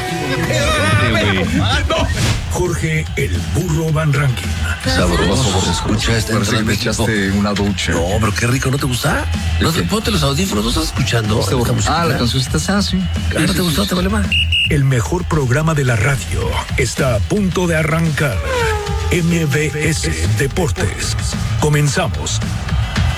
Jorge el Burro Van Ranking. Sabroso, se escucha esta Parece que me echaste una ducha. No, pero qué rico, ¿no te gusta? No te, ponte los audífonos, ¿no estás escuchando? La cancioncita está así. ¿No te gustó? ¿Te vale más? El mejor programa de la radio está a punto de arrancar. MBS Deportes. Comenzamos.